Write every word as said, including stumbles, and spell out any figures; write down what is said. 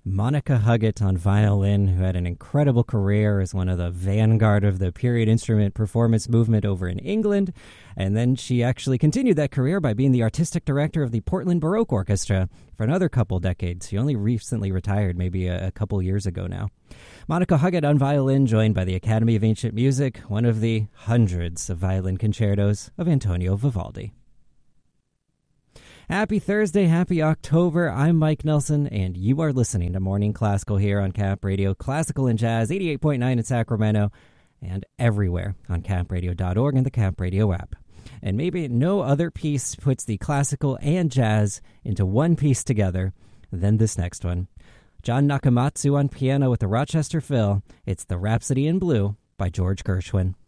Monica Huggett on violin, who had an incredible career as one of the vanguard of the period instrument performance movement over in England. And then she actually continued that career by being the artistic director of the Portland Baroque Orchestra for another couple decades. She only recently retired, maybe a, a couple years ago now. Monica Huggett on violin, joined by the Academy of Ancient Music, one of the hundreds of violin concertos of Antonio Vivaldi. Happy Thursday, happy October. I'm Mike Nelson, and you are listening to Morning Classical here on Cap Radio, Classical and Jazz, eighty-eight point nine in Sacramento, and everywhere on cap radio dot org and the Cap Radio app. And maybe no other piece puts the classical and jazz into one piece together than this next one. John Nakamatsu on piano with the Rochester Phil. It's the Rhapsody in Blue by George Gershwin.